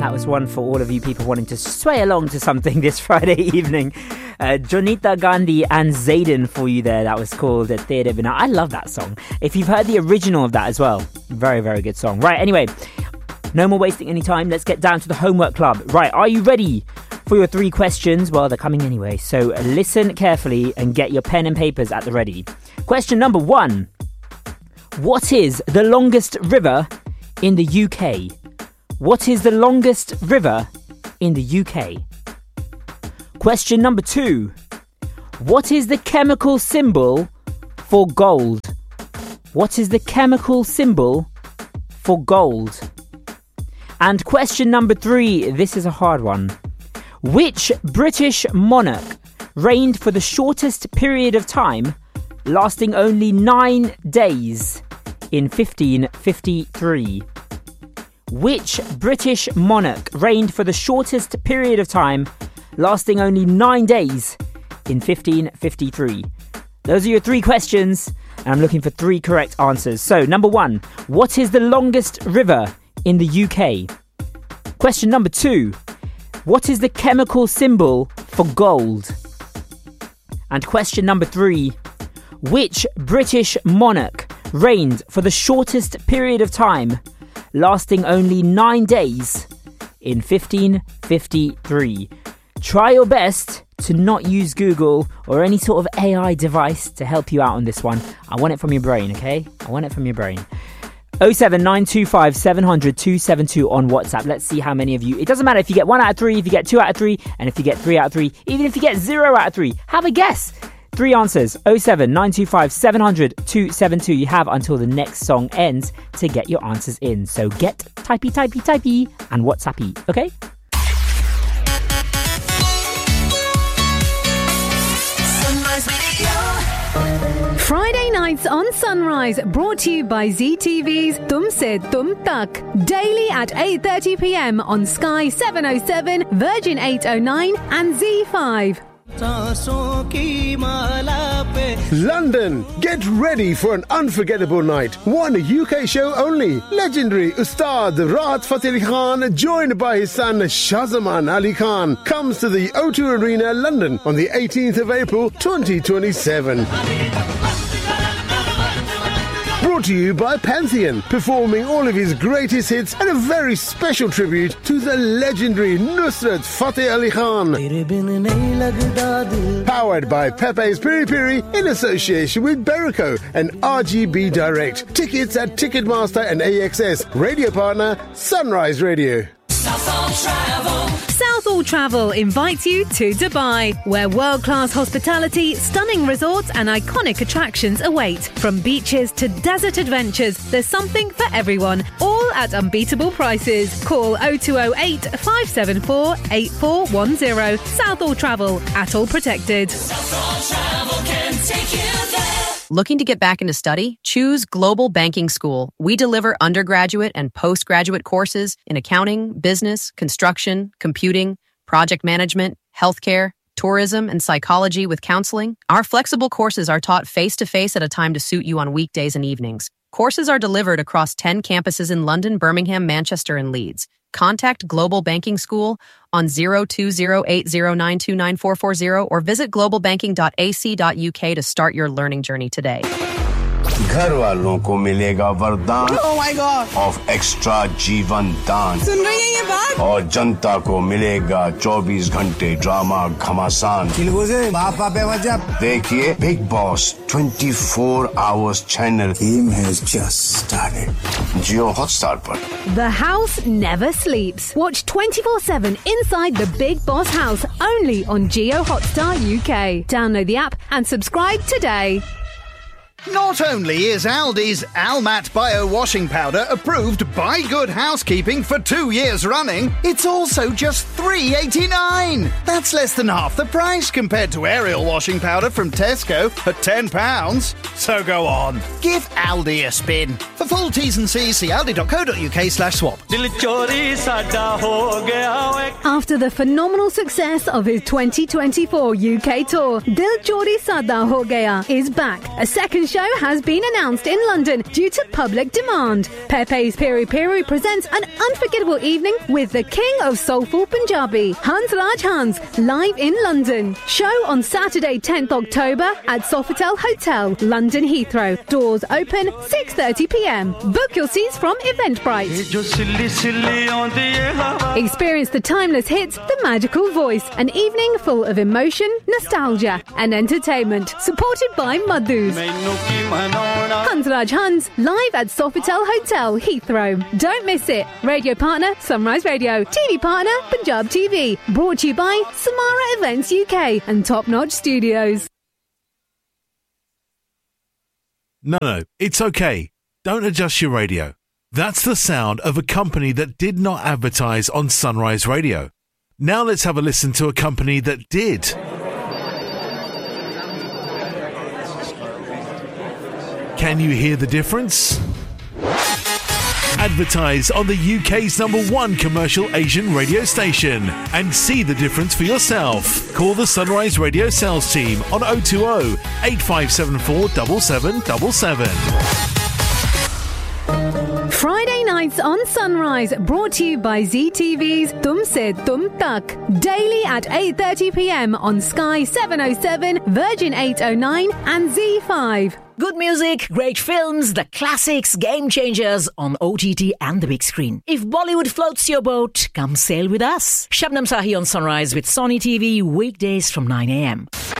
That was one for all of you people wanting to sway along to something this Friday evening. Jonita Gandhi and Zayden for you there. That was called Tere Bina. I love that song. If you've heard the original of that as well, very, very good song. Right, anyway, no more wasting any time. Let's get down to the homework club. Right, are you ready for your 3 questions? Well, they're coming anyway, so listen carefully and get your pen and papers at the ready. Question number 1. What is the longest river in the UK? What is the longest river in the UK? Question number 2. What is the chemical symbol for gold? What is the chemical symbol for gold? And question number 3. This is a hard one. Which British monarch reigned for the shortest period of time, lasting only 9 days in 1553? Which British monarch reigned for the shortest period of time, lasting only 9 days in 1553? Those are your 3 questions, and I'm looking for 3 correct answers. So, number 1, what is the longest river in the UK? Question number 2, what is the chemical symbol for gold? And question number 3, which British monarch reigned for the shortest period of time, lasting only 9 days in 1553? Try your best to not use Google or any sort of AI device to help you out on this one. I want it from your brain, okay? I want it from your brain. 07925 700 272 on WhatsApp. Let's see how many of you. It doesn't matter if you get 1 out of 3, if you get 2 out of 3, and if you get 3 out of 3, even if you get 0 out of 3. Have a guess. 3 answers. 07925 700 272. You have until the next song ends to get your answers in. So get typey and WhatsAppy, okay? Friday nights on Sunrise, brought to you by ZTV's Tumse Tum Tak. Daily at 8:30 p.m. on Sky 707, Virgin 809 and Z5. London, get ready for an unforgettable night. One UK show only. Legendary Ustad Rahat Fateh Ali Khan, joined by his son Shahzaman Ali Khan, comes to the O2 Arena, London on the 18th of April 2027. Brought to you by Pantheon, performing all of his greatest hits and a very special tribute to the legendary Nusrat Fateh Ali Khan. Powered by Pepe's Piri Piri in association with Berico and RGB Direct. Tickets at Ticketmaster and AXS. Radio partner, Sunrise Radio. Southall Travel invites you to Dubai, where world-class hospitality, stunning resorts and iconic attractions await. From beaches to desert adventures, there's something for everyone, all at unbeatable prices. Call 0208 574 8410. Southall Travel, at all protected. Southall Travel can take you there. Looking to get back into study? Choose Global Banking School. We deliver undergraduate and postgraduate courses in accounting, business, construction, computing, project management, healthcare, tourism, and psychology with counseling. Our flexible courses are taught face-to-face at a time to suit you on weekdays and evenings. Courses are delivered across 10 campuses in London, Birmingham, Manchester, and Leeds. Contact Global Banking School on 0208092940 or visit globalbanking.ac.uk to start your learning journey today. घर वालों को मिलेगा वरदान of extra जीवन दान. सुन रही हैं ये बात? और जनता को मिलेगा 24 घंटे ड्रामा घमासान. देखिए Big Boss 24 hours channel. Team has just started. Jio Hotstar पर. The house never sleeps. Watch 24/7 inside the Big Boss house only on Jio Hotstar UK. Download the app and subscribe today. Not only is Aldi's Almat Bio Washing Powder approved by Good Housekeeping for 2 years running, it's also just $3.89. That's less than half the price compared to Ariel washing powder from Tesco at £10. So go on, give Aldi a spin. For full T's and C's, see aldi.co.uk/swap. After the phenomenal success of his 2024 UK tour, Dil Chori Sada Ho Gaya is back. A second show show has been announced in London due to public demand. Pepe's Piri Piri presents an unforgettable evening with the king of soulful Punjabi, Hans Raj Hans, live in London. Show on Saturday 10th October at Sofitel Hotel, London Heathrow. Doors open 6:30 p.m. Book your seats from Eventbrite. Experience the timeless hits, the magical voice, an evening full of emotion, nostalgia and entertainment, supported by Madhus. Hans Raj Hans, live at Sofitel Hotel, Heathrow. Don't miss it. Radio partner, Sunrise Radio. TV partner, Punjab TV. Brought to you by Samara Events UK and Top Notch Studios. No, it's okay. Don't adjust your radio. That's the sound of a company that did not advertise on Sunrise Radio. Now let's have a listen to a company that did. Can you hear the difference? Advertise on the UK's #1 commercial Asian radio station and see the difference for yourself. Call the Sunrise Radio sales team on 020 8574 7777. Friday nights on Sunrise, brought to you by ZTV's Tum Se Tum Tak. Daily at 8:30 p.m. on Sky 707, Virgin 809 and Z5. Good music, great films, the classics, game changers on OTT and the big screen. If Bollywood floats your boat, come sail with us. Shabnam Sahi on Sunrise with Sony TV, weekdays from 9 a.m.